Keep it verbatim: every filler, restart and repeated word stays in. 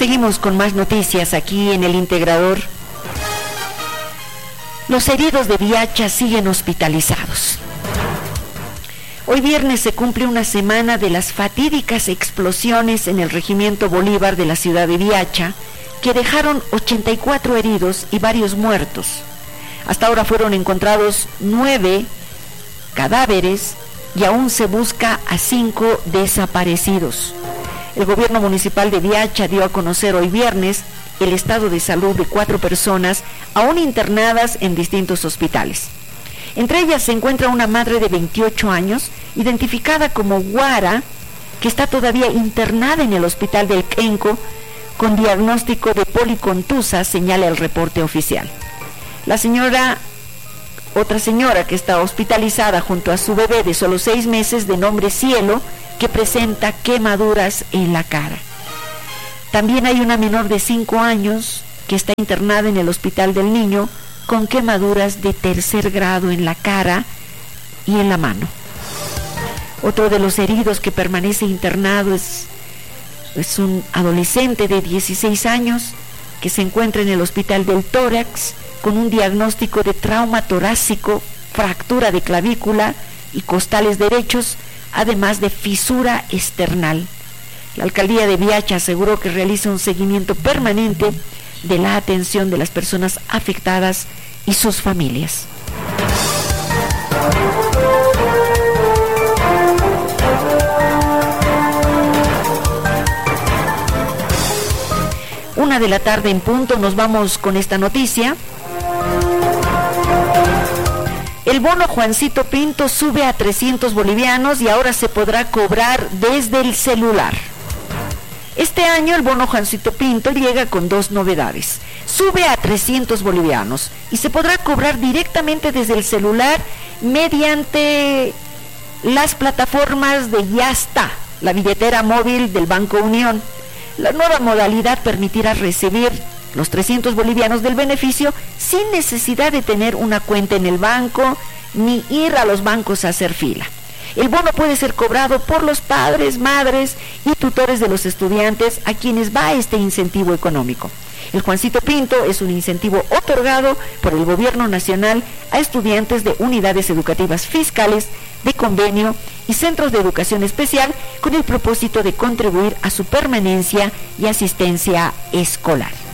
Seguimos con más noticias aquí en El Integrador. Los heridos de Viacha siguen hospitalizados. Hoy viernes se cumple una semana de las fatídicas explosiones en el Regimiento Bolívar de la ciudad de Viacha, que dejaron ochenta y cuatro heridos y varios muertos. Hasta ahora fueron encontrados nueve cadáveres y aún se busca a cinco desaparecidos. El gobierno municipal de Viacha dio a conocer hoy viernes el estado de salud de cuatro personas aún internadas en distintos hospitales. Entre ellas se encuentra una madre de veintiocho años, identificada como Guara, que está todavía internada en el hospital del Quenco con diagnóstico de policontusa, señala el reporte oficial. La señora, otra señora que está hospitalizada junto a su bebé de solo seis meses de nombre Cielo, que presenta quemaduras en la cara. También hay una menor de cinco años que está internada en el Hospital del Niño con quemaduras de tercer grado en la cara y en la mano. Otro de los heridos que permanece internado es, es un adolescente de dieciséis años que se encuentra en el Hospital del Tórax con un diagnóstico de trauma torácico, fractura de clavícula y costales derechos, además de fisura esternal. La alcaldía de Viacha aseguró que realiza un seguimiento permanente de la atención de las personas afectadas y sus familias. Una de la tarde en punto, nos vamos con esta noticia. El bono Juancito Pinto sube a trescientos bolivianos y ahora se podrá cobrar desde el celular. Este año el bono Juancito Pinto llega con dos novedades. Sube a trescientos bolivianos y se podrá cobrar directamente desde el celular mediante las plataformas de Ya Está, la billetera móvil del Banco Unión. La nueva modalidad permitirá recibir los trescientos bolivianos del beneficio sin necesidad de tener una cuenta en el banco ni ir a los bancos a hacer fila. El bono puede ser cobrado por los padres, madres y tutores de los estudiantes a quienes va este incentivo económico. El Juancito Pinto es un incentivo otorgado por el Gobierno Nacional a estudiantes de unidades educativas fiscales, de convenio y centros de educación especial con el propósito de contribuir a su permanencia y asistencia escolar.